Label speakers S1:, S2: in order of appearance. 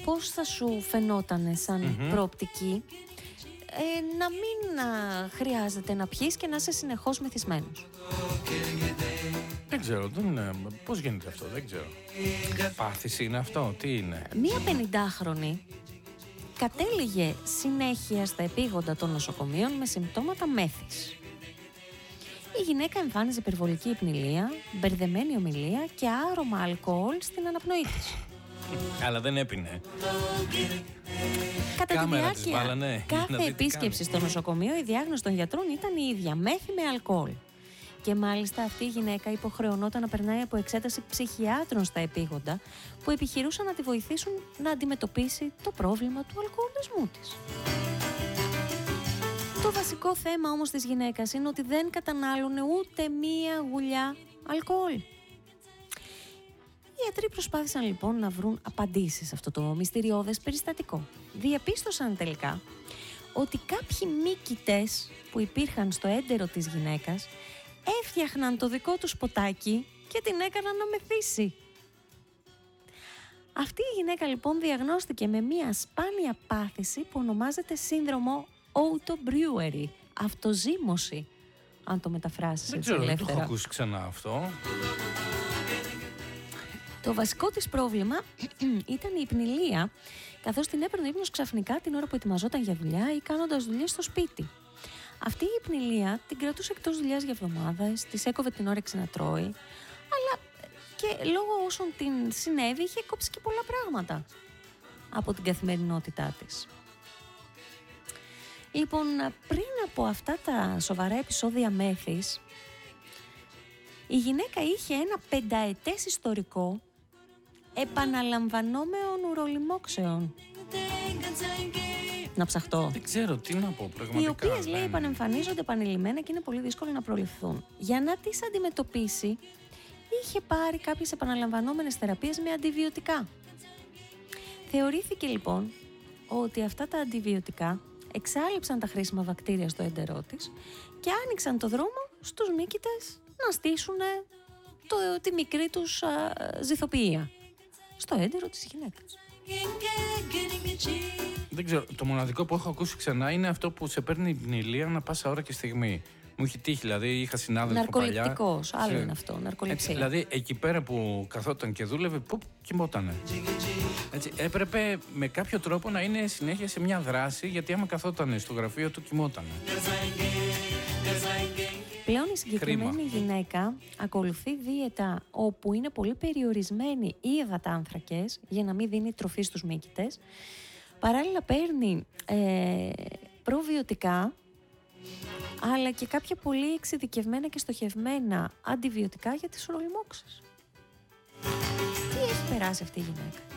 S1: πώς θα σου φαινότανε σαν προοπτική να μην χρειάζεται να πιείς και να είσαι συνεχώς μεθυσμένος?
S2: Δεν ξέρω, πώς γίνεται αυτό, δεν ξέρω. Πάθηση είναι αυτό, τι είναι?
S1: Μία 50χρονη κατέληγε συνέχεια στα επίγοντα των νοσοκομείων με συμπτώματα μέθης. Η γυναίκα εμφάνιζε υπερβολική υπνηλία, μπερδεμένη ομιλία και άρωμα αλκοόλ στην αναπνοή της.
S2: Αλλά δεν έπινε.
S1: Κατά τη διάρκεια κάθε επίσκεψη στο νοσοκομείο, η διάγνωση των γιατρών ήταν η ίδια: μέθη με αλκοόλ. Και μάλιστα αυτή η γυναίκα υποχρεωνόταν να περνάει από εξέταση ψυχιάτρων στα επίγοντα, που επιχειρούσαν να τη βοηθήσουν να αντιμετωπίσει το πρόβλημα του αλκοολισμού της. Το βασικό θέμα όμως της γυναίκας είναι ότι δεν κατανάλωνε ούτε μία γουλιά αλκοόλ. Οι ιατροί προσπάθησαν λοιπόν να βρουν απαντήσεις σε αυτό το μυστηριώδες περιστατικό. Διαπίστωσαν τελικά ότι κάποιοι μύκητες που υπήρχαν στο έντερο της γυναίκας έφτιαχναν το δικό τους ποτάκι και την έκαναν να μεθύσει. Αυτή η γυναίκα λοιπόν διαγνώστηκε με μία σπάνια πάθηση που ονομάζεται σύνδρομο auto-brewery, αυτοζύμωση, αν το μεταφράσεις έτσι ελεύθερα.
S2: Δεν το έχω ακούσει ξανά αυτό.
S1: Το βασικό της πρόβλημα ήταν η υπνηλία, καθώς την έπαιρνε ύπνος ξαφνικά την ώρα που ετοιμαζόταν για δουλειά ή κάνοντας δουλειές στο σπίτι. Αυτή η υπνηλία την κρατούσε εκτός δουλειάς για εβδομάδες, της έκοβε την όρεξη να τρώει, αλλά και λόγω όσων την συνέβη είχε κόψει και πολλά πράγματα από την καθημερινότητά της. Λοιπόν, πριν από αυτά τα σοβαρά επεισόδια μέθης, η γυναίκα είχε ένα 5ετές ιστορικό επαναλαμβανόμενων ουρολιμόξεων. Να ψαχτώ.
S2: Δεν ξέρω τι να πω πραγματικά.
S1: Οι οποίες λέει επανεμφανίζονται επανειλημμένα και είναι πολύ δύσκολο να προληφθούν. Για να τις αντιμετωπίσει, είχε πάρει κάποιες επαναλαμβανόμενες θεραπείες με αντιβιωτικά. Θεωρήθηκε λοιπόν ότι αυτά τα αντιβιωτικά εξάλειψαν τα χρήσιμα βακτήρια στο έντερό της και άνοιξαν το δρόμο στους μύκητες να στήσουν τη μικρή τους ζυθοποιία στο έντερο της γυναίκας.
S2: Δεν ξέρω, το μοναδικό που έχω ακούσει ξανά είναι αυτό που σε παίρνει η πνηλία ανά πάσα ώρα και στιγμή. Μου έχει τύχει, δηλαδή είχα συνάδελφο παλιά.
S1: Ναρκοληπτικός, άλλο είναι αυτό, ναρκοληψία.
S2: Δηλαδή εκεί πέρα που καθόταν και δούλευε, που κοιμότανε. Έτσι, έπρεπε με κάποιο τρόπο να είναι συνέχεια σε μια δράση, γιατί άμα καθόταν στο γραφείο του κοιμότανε.
S1: Πλέον η συγκεκριμένη γυναίκα ακολουθεί δίαιτα όπου είναι πολύ περιορισμένοι οι υδατάνθρακες για να μην δίνει τροφή στους μύκητες. Παράλληλα παίρνει προβιωτικά, αλλά και κάποια πολύ εξειδικευμένα και στοχευμένα αντιβιωτικά για τις ουρολιμόξεις. Τι έχει περάσει αυτή η γυναίκα?